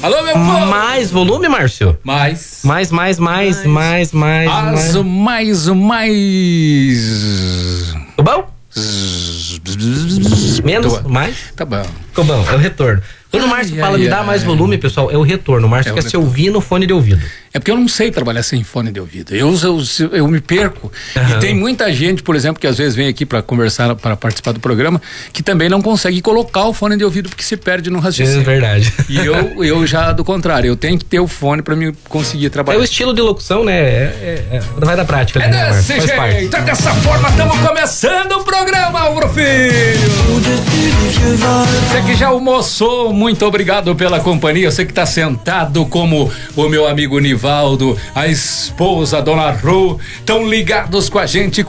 Alô, meu povo! Mais volume, Márcio? Mais. Mais. Tá bom? Menos? Mais? Tá bom. Ficou bom, é o retorno. Quando o Márcio fala me dá mais volume, pessoal, é o retorno. O Márcio quer se ouvir no fone de ouvido. É porque eu não sei trabalhar sem fone de ouvido. Eu me perco. E tem muita gente, por exemplo, que às vezes vem aqui para conversar, para participar do programa, que também não consegue colocar o fone de ouvido porque se perde no raciocínio. É verdade. E eu já do contrário, eu tenho que ter o fone para me conseguir trabalhar. É o estilo de locução, né? Vai da prática. É né, desse jeito, dessa forma estamos começando o programa, Auro Filho. Você que já almoçou, muito obrigado pela companhia. Você que está sentado como o meu amigo Nivaldo, a esposa, Dona Ru, estão ligados com a gente.